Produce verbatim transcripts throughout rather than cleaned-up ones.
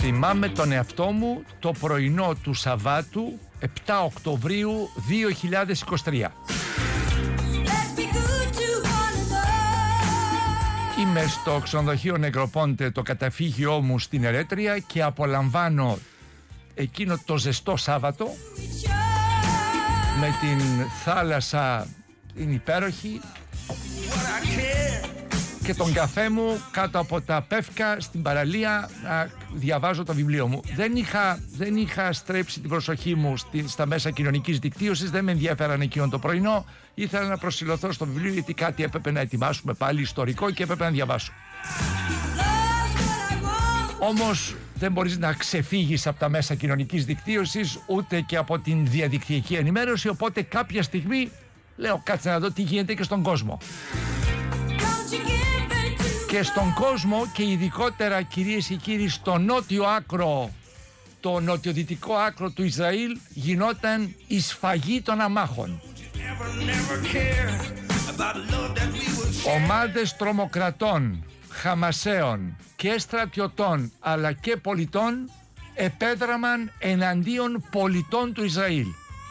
Θυμάμαι τον εαυτό μου το πρωινό του Σαββάτου επτά Οκτωβρίου δύο χιλιάδες είκοσι τρία. Είμαι στο ξενοδοχείο Νεκροπόντε, το καταφύγιό μου στην Ερέτρια, και απολαμβάνω εκείνο το ζεστό Σάββατο με την θάλασσα, την υπέροχη, και τον καφέ μου κάτω από τα πεύκα στην παραλία να διαβάζω το βιβλίο μου. Δεν είχα, δεν είχα στρέψει την προσοχή μου στη, στα μέσα κοινωνικής δικτύωσης, δεν με ενδιαφέραν εκείνο το πρωινό. Ήθελα να προσιλωθώ στο βιβλίο, γιατί κάτι έπρεπε να ετοιμάσουμε πάλι ιστορικό και έπρεπε να διαβάσω. Όμως δεν μπορείς να ξεφύγεις από τα μέσα κοινωνικής δικτύωσης, ούτε και από την διαδικτυακή ενημέρωση, οπότε κάποια στιγμή λέω κάτσε να δω τι γίνεται και στον κόσμο. Και στον κόσμο, και ειδικότερα, κυρίες και κύριοι, στο νότιο άκρο, το νοτιοδυτικό άκρο του Ισραήλ, γινόταν η σφαγή των αμάχων. Ομάδες τρομοκρατών, χαμασέων και στρατιωτών αλλά και πολιτών επέδραμαν εναντίον πολιτών του Ισραήλ.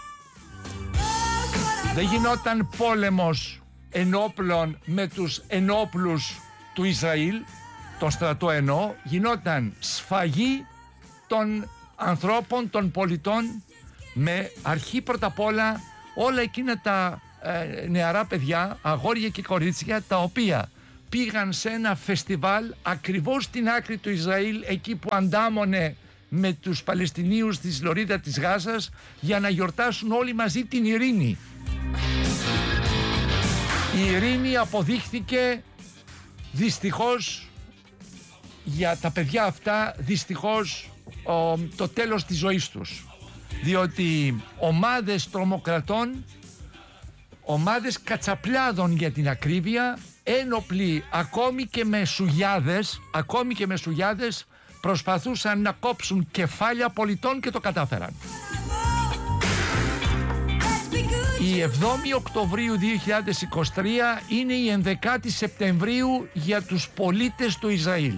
Δεν γινόταν πόλεμος ενόπλων με τους ενόπλους του Ισραήλ, τον στρατό εννοώ, γινόταν σφαγή των ανθρώπων, των πολιτών, με αρχή πρώτα απ' όλα όλα εκείνα τα ε, νεαρά παιδιά, αγόρια και κορίτσια, τα οποία πήγαν σε ένα φεστιβάλ ακριβώς στην άκρη του Ισραήλ, εκεί που αντάμωνε με τους Παλαιστινίους της Λωρίδα της Γάζας, για να γιορτάσουν όλοι μαζί την ειρήνη. Η ειρήνη αποδείχθηκε δυστυχώς για τα παιδιά αυτά, δυστυχώς ο, το τέλος της ζωής τους, διότι ομάδες τρομοκρατών, ομάδες κατσαπλιάδων για την ακρίβεια, ένοπλοι ακόμη και με σουγιάδες, ακόμη και με σουγιάδες, προσπαθούσαν να κόψουν κεφάλια πολιτών και το κατάφεραν. Η εβδόμη Οκτωβρίου δύο χιλιάδες είκοσι τρία είναι η ενδεκάτη Σεπτεμβρίου για τους πολίτες του Ισραήλ.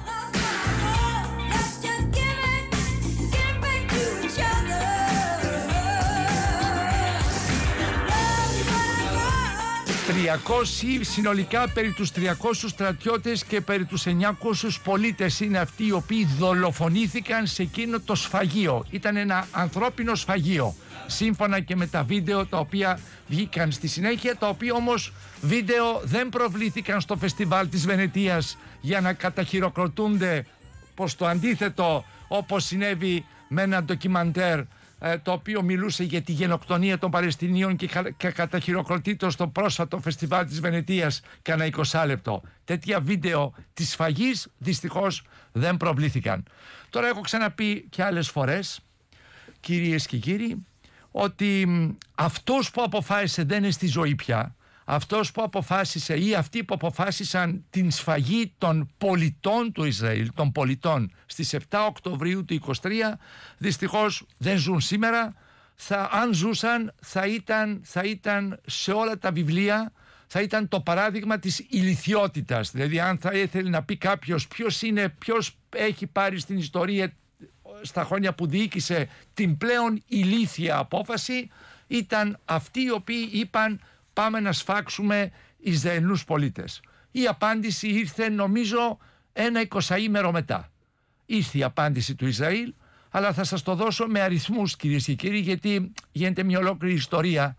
τριακόσιοι συνολικά, περί τους τριακόσιους στρατιώτες και περί τους εννιακόσιους πολίτες είναι αυτοί οι οποίοι δολοφονήθηκαν σε εκείνο το σφαγείο. Ήταν ένα ανθρώπινο σφαγείο, σύμφωνα και με τα βίντεο τα οποία βγήκαν στη συνέχεια, τα οποία όμως βίντεο δεν προβλήθηκαν στο φεστιβάλ της Βενετίας για να καταχειροκροτούνται, πως το αντίθετο, όπως συνέβη με ένα ντοκιμαντέρ το οποίο μιλούσε για τη γενοκτονία των Παλαιστινίων και, και καταχειροκροτήτως στο πρόσφατο φεστιβάλ της Βενετίας κάνα είκοσι λεπτό. Τέτοια βίντεο της σφαγής δυστυχώς δεν προβλήθηκαν. Τώρα έχω ξαναπεί και άλλες φορές, κυρίες και κύριοι, ότι αυτός που αποφάσισε δεν είναι στη ζωή πια. Αυτός που αποφάσισε ή αυτοί που αποφάσισαν την σφαγή των πολιτών του Ισραήλ, των πολιτών, στις επτά Οκτωβρίου του είκοσι τρία, δυστυχώς δεν ζουν σήμερα. Θα, αν ζούσαν θα ήταν, θα ήταν σε όλα τα βιβλία, θα ήταν το παράδειγμα της ηλιθιότητας. Δηλαδή αν θα ήθελε να πει κάποιος ποιος είναι, ποιος έχει πάρει στην ιστορία στα χρόνια που διοίκησε την πλέον ηλίθια απόφαση, ήταν αυτοί οι οποίοι είπαν πάμε να σφάξουμε Ισραηλινούς πολίτες. Η απάντηση ήρθε νομίζω ένα εικοσαήμερο μετά. Ήρθε η απάντηση του Ισραήλ, αλλά θα σας το δώσω με αριθμούς, κυρίες και κύριοι, γιατί γίνεται μια ολόκληρη ιστορία.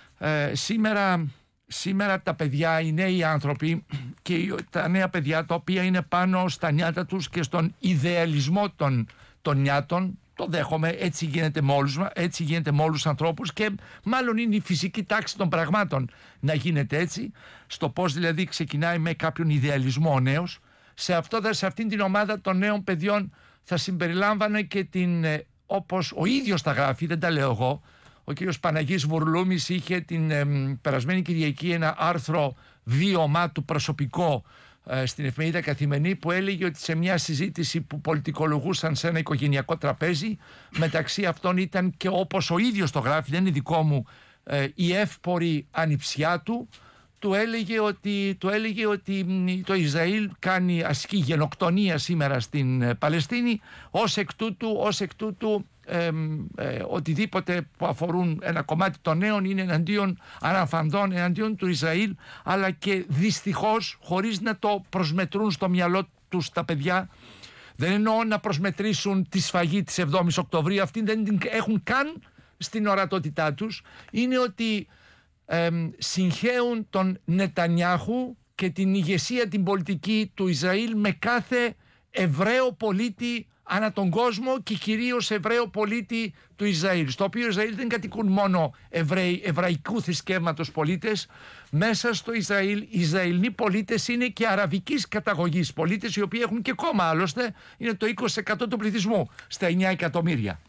Ε, σήμερα, σήμερα τα παιδιά, οι νέοι άνθρωποι και τα νέα παιδιά, τα οποία είναι πάνω στα νιάτα τους και στον ιδεαλισμό των, των νιάτων, το δέχομαι, έτσι γίνεται με όλους, έτσι γίνεται με όλους τους ανθρώπους, και μάλλον είναι η φυσική τάξη των πραγμάτων να γίνεται έτσι, στο πώς δηλαδή ξεκινάει με κάποιον ιδεαλισμό ο νέος. Σε, αυτό, σε αυτήν την ομάδα των νέων παιδιών θα συμπεριλάμβανε και την, όπως ο ίδιος τα γράφει, δεν τα λέω εγώ, ο κύριος Παναγής Βουρλούμης είχε την ε, περασμένη Κυριακή ένα άρθρο βίωμά του προσωπικό στην εφημερίδα Καθημερινή, που έλεγε ότι σε μια συζήτηση που πολιτικολογούσαν σε ένα οικογενειακό τραπέζι, μεταξύ αυτών ήταν και, όπως ο ίδιος το γράφει, δεν είναι δικό μου, η εύπορη ανιψιά του, του έλεγε ότι, του έλεγε ότι το Ισραήλ κάνει ασκεί γενοκτονία σήμερα στην Παλαιστίνη, ως εκ τούτου, ως εκ τούτου ε, ε, οτιδήποτε που αφορούν ένα κομμάτι των νέων είναι εναντίον αναφανδών, εναντίον του Ισραήλ, αλλά και δυστυχώς χωρίς να το προσμετρούν στο μυαλό τους τα παιδιά. Δεν εννοώ να προσμετρήσουν τη σφαγή της εβδόμης Οκτωβρίου, αυτοί δεν την έχουν καν στην ορατότητά τους. Είναι ότι ε, συγχέουν τον Νετανιάχου και την ηγεσία την πολιτική του Ισραήλ με κάθε Εβραίο πολίτη ανά τον κόσμο και κυρίως Εβραίο πολίτη του Ισραήλ, στο οποίο Ισραήλ δεν κατοικούν μόνο Εβραίοι, εβραϊκού θρησκεύματος πολίτες. Μέσα στο Ισραήλ οι Ισραηλοί πολίτες είναι και αραβικής καταγωγής πολίτες, οι οποίοι έχουν και κόμμα, άλλωστε είναι το είκοσι τοις εκατό του πληθυσμού στα εννιά εκατομμύρια.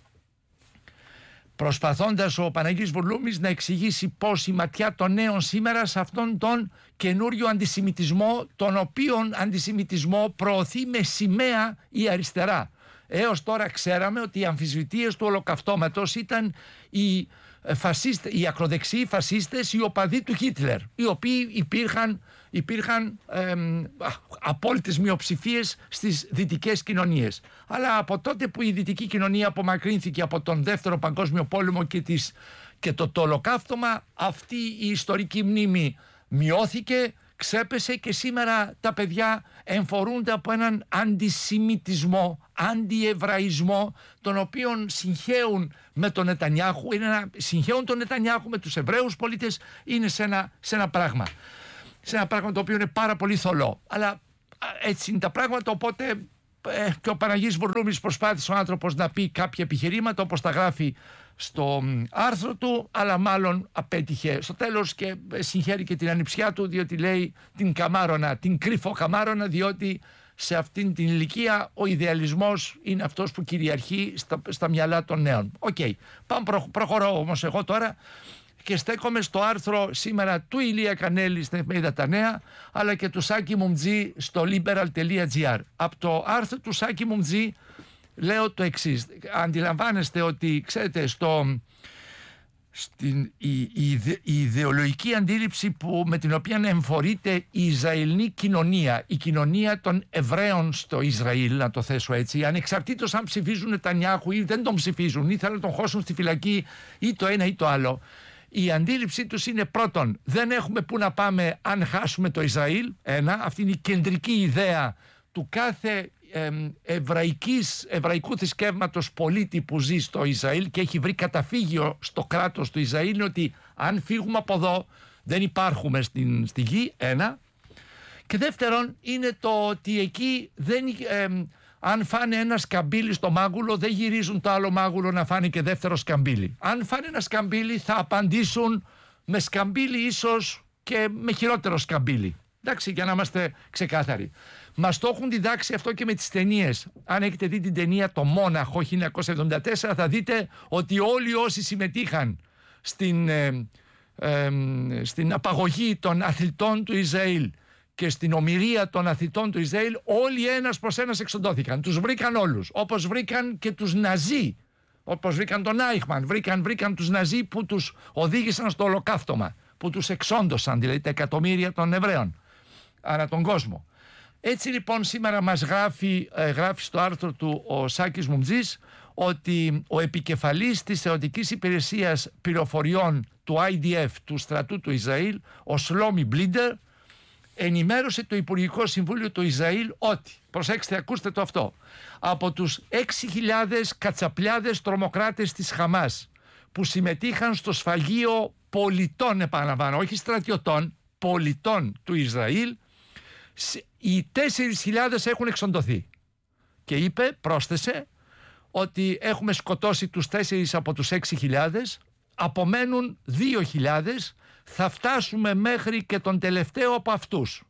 Προσπαθώντας ο Παναγής Βουρλούμης να εξηγήσει πώς η ματιά των νέων σήμερα σε αυτόν τον καινούριο αντισημιτισμό, τον οποίον αντισημιτισμό προωθεί με σημαία η αριστερά. Έως τώρα ξέραμε ότι οι αμφισβητείες του ολοκαυτώματος ήταν οι, φασίστε, οι ακροδεξιοί φασίστες, οι οπαδοί του Χίτλερ, οι οποίοι υπήρχαν, υπήρχαν εμ, απόλυτες μειοψηφίες στις δυτικές κοινωνίες. Αλλά από τότε που η δυτική κοινωνία απομακρύνθηκε από τον Δεύτερο Παγκόσμιο Πόλεμο και, τις, και το, το ολοκαύτωμα, αυτή η ιστορική μνήμη μειώθηκε, ξέπεσε και σήμερα τα παιδιά εμφορούνται από έναν αντισημιτισμό, αντιεβραϊσμό, τον οποίον συγχέουν με τον Νετανιάχου. Είναι ένα, συγχέουν τον Νετανιάχου με τους Εβραίους πολίτες, είναι σε ένα, σε ένα πράγμα. Σε ένα πράγμα το οποίο είναι πάρα πολύ θολό. Αλλά έτσι είναι τα πράγματα, οπότε ε, και ο Παναγής Βουρλούμης προσπάθησε ο άνθρωπος να πει κάποια επιχειρήματα όπως τα γράφει στο άρθρο του, αλλά μάλλον απέτυχε στο τέλος και συγχαίρει και την ανιψιά του, διότι λέει την καμάρωνα, την κρύφο καμάρωνα, διότι σε αυτήν την ηλικία ο ιδεαλισμός είναι αυτός που κυριαρχεί στα, στα μυαλά των νέων. Οκ, okay. Πάμε προ, προχωρώ όμως εγώ τώρα και στέκομαι στο άρθρο σήμερα του Ηλία Κανέλη στην εφημερίδα Τα Νέα, αλλά και του Σάκη Μουμτζή στο liberal τελεία τζι άρ. Από το άρθρο του Σάκη Μουμτζή λέω το εξής. Αντιλαμβάνεστε ότι, ξέρετε, στο, στην, η, η, η ιδεολογική αντίληψη που, με την οποία εμφορείται η Ισραηλινή κοινωνία, η κοινωνία των Εβραίων στο Ισραήλ, να το θέσω έτσι, ανεξαρτήτως αν ψηφίζουν Νετανιάχου ή δεν τον ψηφίζουν ή θέλουν να τον χώσουν στη φυλακή ή το ένα ή το άλλο, η αντίληψή τους είναι πρώτον, δεν έχουμε πού να πάμε αν χάσουμε το Ισραήλ. Ένα, αυτή είναι η κεντρική ιδέα του κάθε εβραϊκής, εβραϊκού θρησκεύματος πολίτη που ζει στο Ισραήλ και έχει βρει καταφύγιο στο κράτος του Ισραήλ, είναι ότι αν φύγουμε από εδώ δεν υπάρχουμε στην, στη γη. Ένα. Και δεύτερον είναι το ότι εκεί δεν, ε, αν φάνε ένα σκαμπίλι στο μάγουλο δεν γυρίζουν το άλλο μάγουλο να φάνε και δεύτερο σκαμπίλι. Αν φάνε ένα σκαμπίλι θα απαντήσουν με σκαμπίλι, ίσως και με χειρότερο σκαμπίλι. Εντάξει, για να είμαστε ξεκάθαροι. Μας το έχουν διδάξει αυτό και με τις ταινίες. Αν έχετε δει την ταινία Το Μόναχο χίλια εννιακόσια εβδομήντα τέσσερα, θα δείτε ότι όλοι όσοι συμμετείχαν στην, ε, ε, στην απαγωγή των αθλητών του Ισραήλ και στην ομηρία των αθλητών του Ισραήλ, όλοι ένας προς ένας εξοντώθηκαν. Τους βρήκαν όλους, όπως βρήκαν και τους Ναζί, όπως βρήκαν τον Άιχμαν, βρήκαν, βρήκαν τους Ναζί που τους οδήγησαν στο ολοκαύτωμα, που τους εξόντωσαν, δηλαδή τα εκατομμύρια των Εβραίων ανά τον κόσμο. Έτσι λοιπόν σήμερα μας γράφει, ε, γράφει στο άρθρο του ο Σάκης Μουμτζής ότι ο επικεφαλής της Θεωτικής Υπηρεσίας Πληροφοριών του άι ντι εφ, του στρατού του Ισραήλ, ο Σλόμι Μπλίντερ, ενημέρωσε το Υπουργικό Συμβούλιο του Ισραήλ ότι, προσέξτε, ακούστε το αυτό, από τους έξι χιλιάδες κατσαπλιάδες τρομοκράτες της Χαμάς που συμμετείχαν στο σφαγείο πολιτών, επαναλαμβάνω, όχι στρατιωτών, πολιτών του Ισραήλ, οι τέσσερις χιλιάδες έχουν εξοντωθεί. Και είπε, πρόσθεσε, ότι έχουμε σκοτώσει τους τέσσερις από τους έξι χιλιάδες, απομένουν δύο χιλιάδες, θα φτάσουμε μέχρι και τον τελευταίο από αυτούς.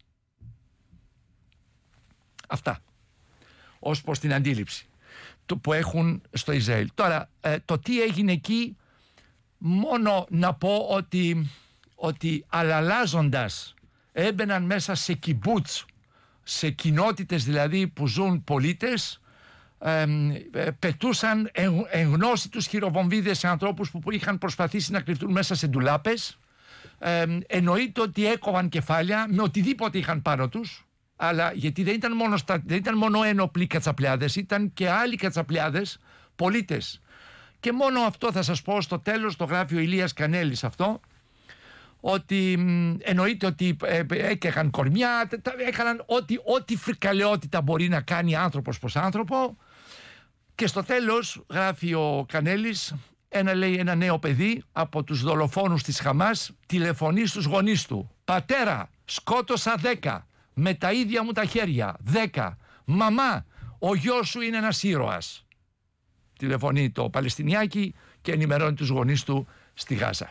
Αυτά ως προς την αντίληψη που έχουν στο Ισραήλ. Τώρα, το τι έγινε εκεί, μόνο να πω ότι, ότι αλλάζοντας έμπαιναν μέσα σε κιμπούτς, σε κοινότητες δηλαδή που ζουν πολίτες, ε, ε, πετούσαν εν γνώση τους χειροβομβίδες σε ανθρώπους που είχαν προσπαθήσει να κρυφτούν μέσα σε ντουλάπες, Ε, εννοείται ότι έκοβαν κεφάλια με οτιδήποτε είχαν πάνω τους, αλλά γιατί δεν ήταν μόνο, στα, δεν ήταν μόνο ένοπλοι κατσαπλιάδες, ήταν και άλλοι κατσαπλιάδες, πολίτες. Και μόνο αυτό θα σας πω στο τέλος, το γράφει ο Ηλίας Κανέλης αυτό, ότι εννοείται ότι έκαιγαν κορμιά, έκαναν ό,τι, ό,τι φρικαλαιότητα μπορεί να κάνει άνθρωπος προς άνθρωπο, και στο τέλος γράφει ο Κανέλης, ένα, λέει, ένα νέο παιδί από τους δολοφόνους της Χαμάς τηλεφωνεί στους γονείς του: «Πατέρα, σκότωσα δέκα με τα ίδια μου τα χέρια, δέκα. Μαμά, ο γιος σου είναι ένας ήρωας». Τηλεφωνεί το Παλαιστινιάκι και ενημερώνει τους γονείς του στη Γάζα.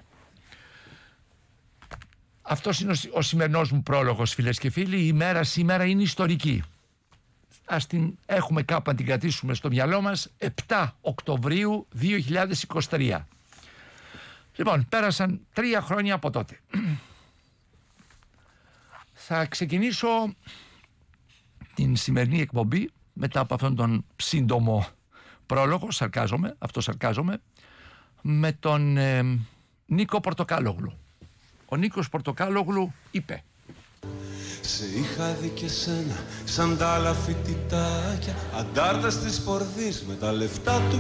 Αυτός είναι ο σημερινός μου πρόλογος, φίλες και φίλοι. Η ημέρα σήμερα είναι ιστορική. Ας την έχουμε κάπου να την κρατήσουμε στο μυαλό μας. επτά Οκτωβρίου δύο χιλιάδες είκοσι τρία. Λοιπόν, πέρασαν τρία χρόνια από τότε. Θα ξεκινήσω την σημερινή εκπομπή μετά από αυτόν τον σύντομο πρόλογο, σαρκάζομαι, αυτό σαρκάζομαι, με τον ε, Νίκο Πορτοκάλογλου. Ο Νίκος Πορτοκάλογλου είπε: «Σε είχα δει και σένα σαν τα άλλα φοιτητάκια, αντάρτας της πορδής με τα λεφτά του